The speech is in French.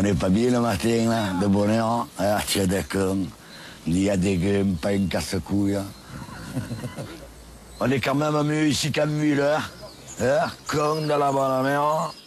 On n'est pas bien le matin, là, de bonheur, à tirer des cornes. Il y a des grumes, pas une casse-couille. On est quand même mieux ici qu'à Müller. Con de la bonne mère.